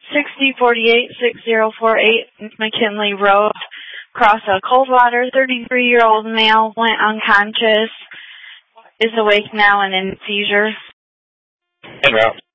6048-6048 McKinley Road. Across Coldwater, 33-year-old male went unconscious, is awake now and in seizure. En route.